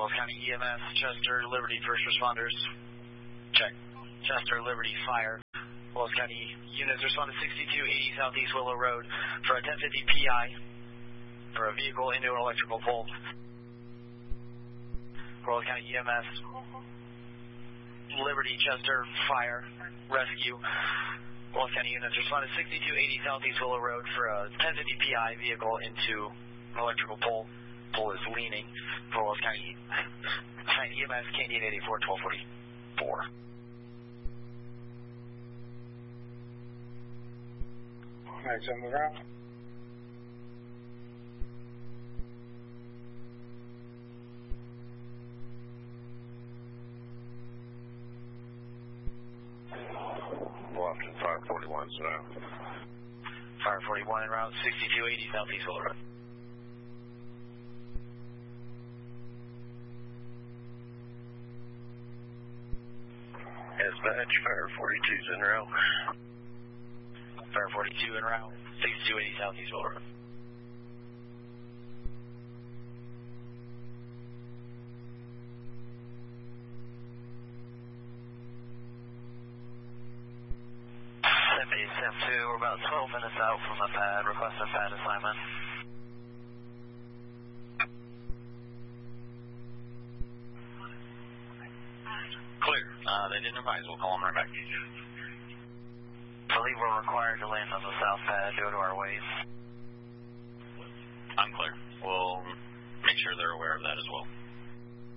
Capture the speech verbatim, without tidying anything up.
Wells County E M S, Chester, Liberty, first responders. Check. Chester, Liberty, fire. Wells County units respond to sixty-two eighty Southeast Willow Road for a ten fifty P I for a vehicle into an electrical pole. Wells County E M S, Liberty, Chester, fire, rescue. Wells County units respond to sixty-two eighty Southeast Willow Road for a ten fifty P I vehicle into an electrical pole. Pole is leaning for Wells County E M S, Canadian eighty-four, twelve forty-four. Alright, so move out. Bluffton, Fire forty-one, so now. Fire forty-one en route, sixty-two eighty Southeast Willow Road. Dispatch, Fire forty-two's en route. Fire forty-two en route, sixty-two eighty Southeast Willow Road. Seventy Step two, we're about twelve minutes out from the pad. Request a pad assignment. Clear. Uh, they didn't advise. We'll call them right back. I believe we're required to land on the south pad due to our waves. I'm clear. We'll make sure they're aware of that as well.